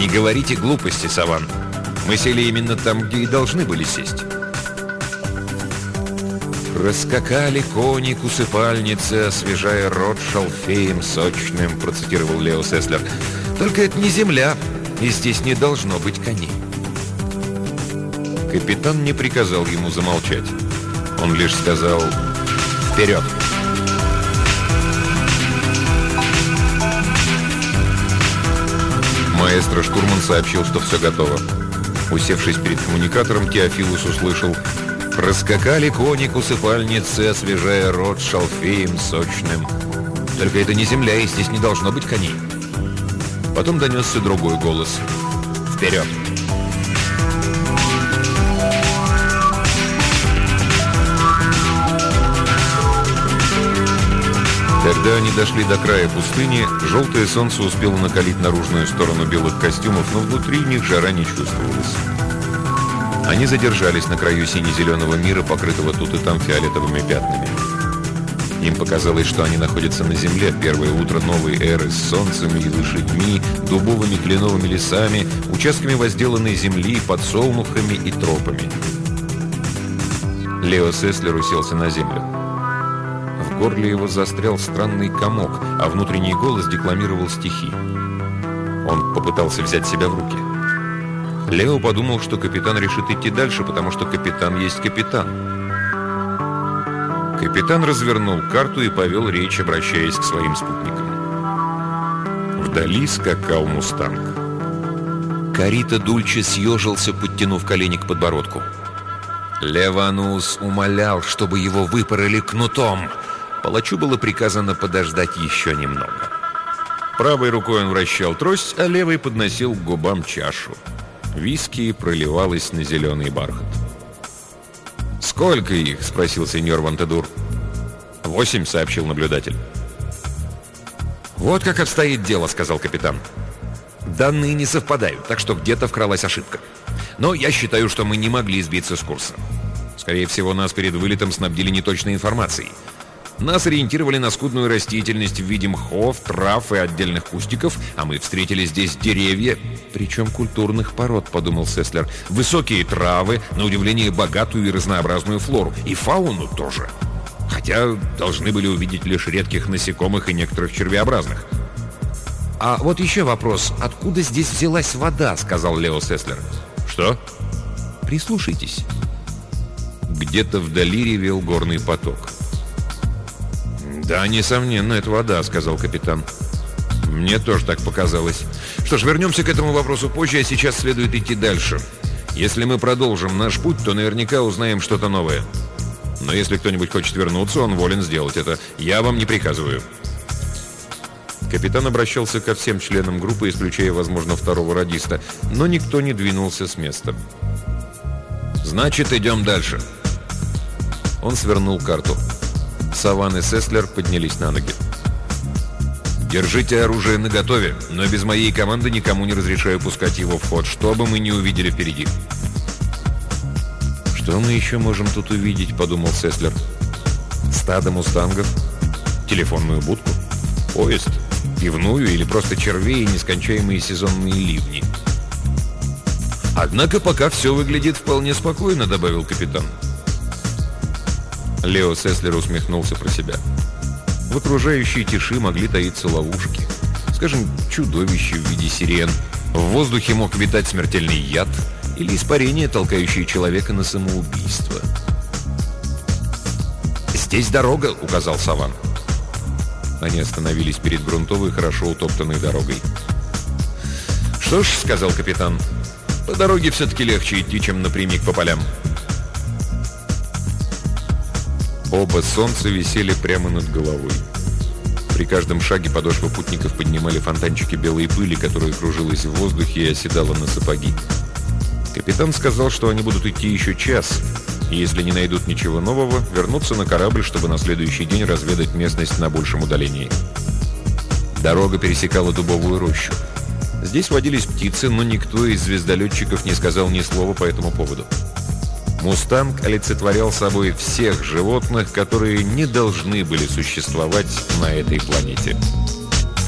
Не говорите глупости, Саван. Мы сели именно там, где и должны были сесть. «Раскакали кони к усыпальнице, освежая рот шалфеем сочным», процитировал Лео Сеслер. «Только это не земля, и здесь не должно быть коней». Капитан не приказал ему замолчать. Он лишь сказал «Вперед!». Маэстро-штурман сообщил, что все готово. Усевшись перед коммуникатором, Теофилус услышал: «Раскакали кони к усыпальнице, освежая рот шалфеем сочным». Только это не земля, и здесь не должно быть коней. Потом донесся другой голос: «Вперед!». Когда они дошли до края пустыни, желтое солнце успело накалить наружную сторону белых костюмов, но внутри них жара не чувствовалась. Они задержались на краю сине-зеленого мира, покрытого тут и там фиолетовыми пятнами. Им показалось, что они находятся на земле в первое утро новой эры с солнцем и лошадьми, дубовыми кленовыми лесами, участками возделанной земли, подсолнухами и тропами. Лео Сеслер уселся на землю. В горле его застрял странный комок, а внутренний голос декламировал стихи. Он попытался взять себя в руки. Лео подумал, что капитан решит идти дальше, потому что капитан есть капитан. Капитан развернул карту и повел речь, обращаясь к своим спутникам. Вдали скакал мустанг. Карита Дульче съежился, подтянув колени к подбородку. Леванус умолял, чтобы его выпороли кнутом. Палачу было приказано подождать еще немного. Правой рукой он вращал трость, а левой подносил к губам чашу. Виски проливалось на зеленый бархат. «Сколько их?» — спросил сеньор Вантедур. 8, — сообщил наблюдатель. «Вот как обстоит дело», — сказал капитан. «Данные не совпадают, так что где-то вкралась ошибка. Но я считаю, что мы не могли сбиться с курса. Скорее всего, нас перед вылетом снабдили неточной информацией. Нас ориентировали на скудную растительность в виде мхов, трав и отдельных кустиков, а мы встретили здесь деревья, причем культурных пород», — подумал Сеслер. «Высокие травы, на удивление богатую и разнообразную флору, и фауну тоже. Хотя должны были увидеть лишь редких насекомых и некоторых червеобразных». «А вот еще вопрос. Откуда здесь взялась вода?» — сказал Лео Сеслер. «Что?» «Прислушайтесь». Где-то вдали ревел горный поток. «Да, несомненно, это вода», — сказал капитан. «Мне тоже так показалось. Что ж, вернемся к этому вопросу позже, а сейчас следует идти дальше. Если мы продолжим наш путь, то наверняка узнаем что-то новое. Но если кто-нибудь хочет вернуться, он волен сделать это. Я вам не приказываю». Капитан обращался ко всем членам группы, исключая, возможно, второго радиста, но никто не двинулся с места. «Значит, идем дальше». Он свернул карту. Саван и Сеслер поднялись на ноги. «Держите оружие наготове, но без моей команды никому не разрешаю пускать его в ход, что бы мы ни увидели впереди». «Что мы еще можем тут увидеть?» — подумал Сеслер. «Стадо мустангов? Телефонную будку? Поезд? Пивную или просто червей и нескончаемые сезонные ливни?» «Однако пока все выглядит вполне спокойно», — добавил капитан. Лео Сеслер усмехнулся про себя. В окружающей тиши могли таиться ловушки. Скажем, чудовище в виде сирен. В воздухе мог витать смертельный яд или испарение, толкающее человека на самоубийство. «Здесь дорога», — указал Саван. Они остановились перед грунтовой, хорошо утоптанной дорогой. «Что ж», — сказал капитан, — «по дороге все-таки легче идти, чем напрямик по полям». Оба солнца висели прямо над головой. При каждом шаге подошвы путников поднимали фонтанчики белой пыли, которая кружилась в воздухе и оседала на сапоги. Капитан сказал, что они будут идти еще час, и если не найдут ничего нового, вернутся на корабль, чтобы на следующий день разведать местность на большем удалении. Дорога пересекала дубовую рощу. Здесь водились птицы, но никто из звездолетчиков не сказал ни слова по этому поводу. «Мустанг» олицетворял собой всех животных, которые не должны были существовать на этой планете.